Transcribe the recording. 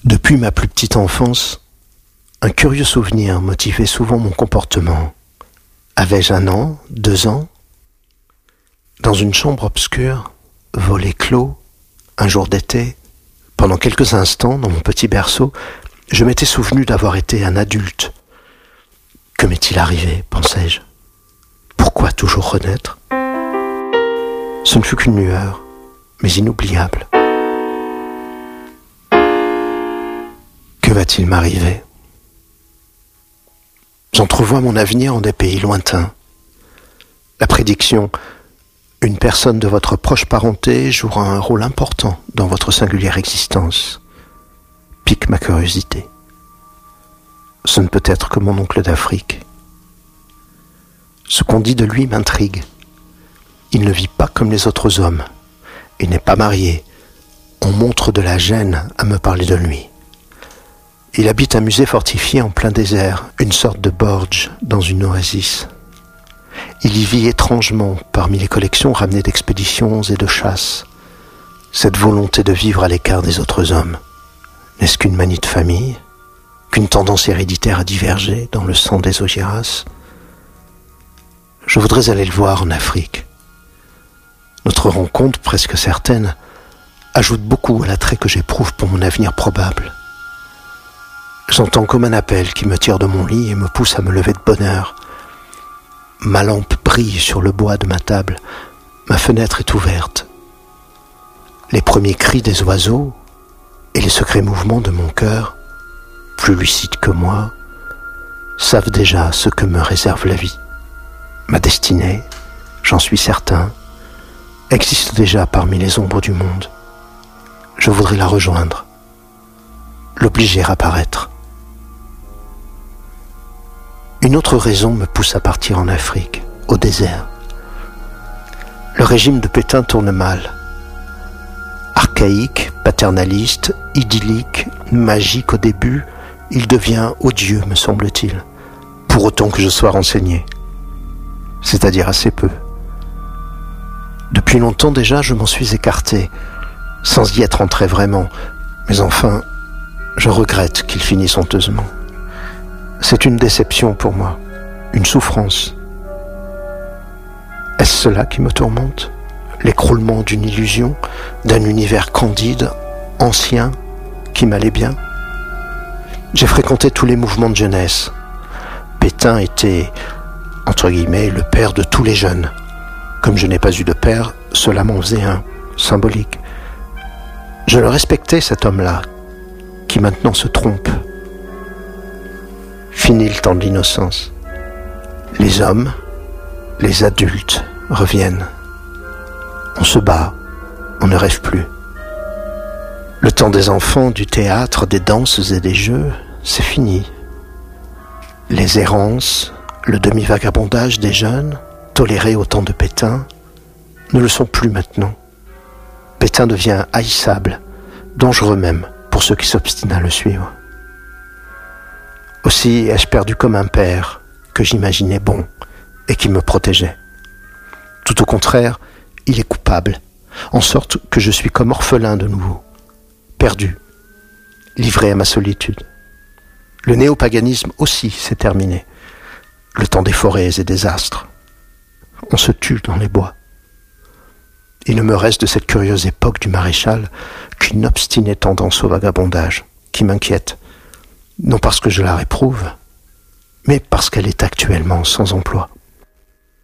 Depuis ma plus petite enfance, un curieux souvenir motivait souvent mon comportement. Avais-je 1 an, 2 ans? Dans une chambre obscure, volet clos, un jour d'été, pendant quelques instants, dans mon petit berceau, je m'étais souvenu d'avoir été un adulte. Que m'est-il arrivé, pensais-je? Pourquoi toujours renaître? Ce ne fut qu'une lueur, mais inoubliable. Que va-t-il m'arriver? J'entrevois mon avenir en des pays lointains. La prédiction « Une personne de votre proche parenté jouera un rôle important dans votre singulière existence » pique ma curiosité. Ce ne peut être que mon oncle d'Afrique. Ce qu'on dit de lui m'intrigue. Il ne vit pas comme les autres hommes. Il n'est pas marié. On montre de la gêne à me parler de lui. Il habite un musée fortifié en plein désert, une sorte de Borge dans une oasis. Il y vit étrangement parmi les collections ramenées d'expéditions et de chasses. Cette volonté de vivre à l'écart des autres hommes, n'est-ce qu'une manie de famille? Qu'une tendance héréditaire à diverger dans le sang des Ogiras? Je voudrais aller le voir en Afrique. Notre rencontre, presque certaine, ajoute beaucoup à l'attrait que j'éprouve pour mon avenir probable. J'entends comme un appel qui me tire de mon lit et me pousse à me lever de bonne heure. Ma lampe brille sur le bois de ma table, ma fenêtre est ouverte. Les premiers cris des oiseaux et les secrets mouvements de mon cœur, plus lucides que moi, savent déjà ce que me réserve la vie. Ma destinée, j'en suis certain, existe déjà parmi les ombres du monde. Je voudrais la rejoindre, l'obliger à apparaître. Une autre raison me pousse à partir en Afrique, au désert. Le régime de Pétain tourne mal. Archaïque, paternaliste, idyllique, magique au début, il devient odieux, me semble-t-il, pour autant que je sois renseigné. C'est-à-dire assez peu. Depuis longtemps déjà, je m'en suis écarté, sans y être entré vraiment, mais enfin, je regrette qu'il finisse honteusement. C'est une déception pour moi, une souffrance. Est-ce cela qui me tourmente? L'écroulement d'une illusion, d'un univers candide, ancien, qui m'allait bien? J'ai fréquenté tous les mouvements de jeunesse. Pétain était, entre guillemets, le père de tous les jeunes. Comme je n'ai pas eu de père, cela m'en faisait un, symbolique. Je le respectais, cet homme-là, qui maintenant se trompe. Fini le temps de l'innocence. Les hommes, les adultes reviennent. On se bat, on ne rêve plus. Le temps des enfants, du théâtre, des danses et des jeux, c'est fini. Les errances, le demi-vagabondage des jeunes, tolérés au temps de Pétain, ne le sont plus maintenant. Pétain devient haïssable, dangereux même pour ceux qui s'obstinent à le suivre. Aussi ai-je perdu comme un père que j'imaginais bon et qui me protégeait. Tout au contraire, il est coupable, en sorte que je suis comme orphelin de nouveau, perdu, livré à ma solitude. Le néopaganisme aussi s'est terminé, le temps des forêts et des astres. On se tue dans les bois. Il ne me reste de cette curieuse époque du maréchal qu'une obstinée tendance au vagabondage, qui m'inquiète, non parce que je la réprouve, mais parce qu'elle est actuellement sans emploi.